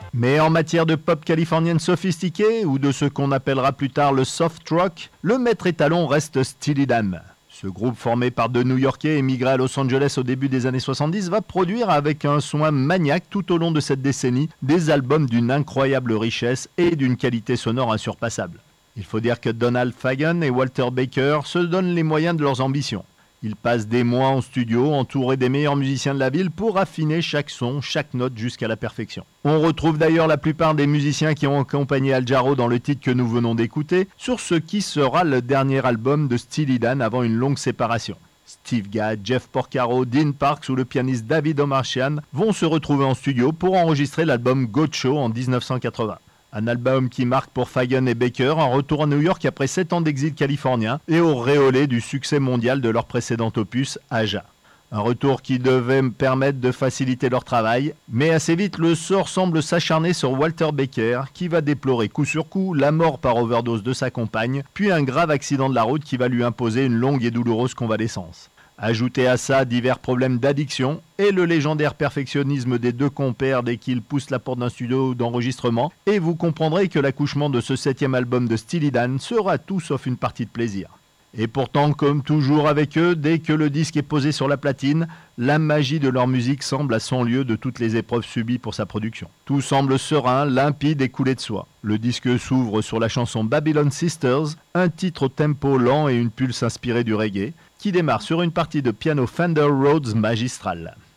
Mais en matière de pop californienne sophistiquée, ou de ce qu'on appellera plus tard le soft rock, le maître étalon reste Steely Dan. Ce groupe formé par deux New-Yorkais émigrés à Los Angeles au début des années 70 va produire avec un soin maniaque tout au long de cette décennie des albums d'une incroyable richesse et d'une qualité sonore insurpassable. Il faut dire que Donald Fagen et Walter Baker se donnent les moyens de leurs ambitions. Ils passent des mois en studio entourés des meilleurs musiciens de la ville pour affiner chaque son, chaque note jusqu'à la perfection. On retrouve d'ailleurs la plupart des musiciens qui ont accompagné Al Jarreau dans le titre que nous venons d'écouter sur ce qui sera le dernier album de Steely Dan avant une longue séparation. Steve Gadd, Jeff Porcaro, Dean Parks ou le pianiste David O'Marcian vont se retrouver en studio pour enregistrer l'album Goat Show en 1980. Un album qui marque pour Fagen et Baker un retour à New York après 7 ans d'exil californien et auréolé du succès mondial de leur précédent opus, Aja. Un retour qui devait permettre de faciliter leur travail, mais assez vite le sort semble s'acharner sur Walter Baker qui va déplorer coup sur coup la mort par overdose de sa compagne, puis un grave accident de la route qui va lui imposer une longue et douloureuse convalescence. Ajoutez à ça divers problèmes d'addiction et le légendaire perfectionnisme des deux compères dès qu'ils poussent la porte d'un studio d'enregistrement, et vous comprendrez que l'accouchement de ce 7e album de Steely Dan sera tout sauf une partie de plaisir. Et pourtant, comme toujours avec eux, dès que le disque est posé sur la platine, la magie de leur musique semble à 100 lieues de toutes les épreuves subies pour sa production. Tout semble serein, limpide et coulé de soie. Le disque s'ouvre sur la chanson Babylon Sisters, un titre au tempo lent et une pulse inspirée du reggae, qui démarre sur une partie de piano Fender Rhodes magistrale.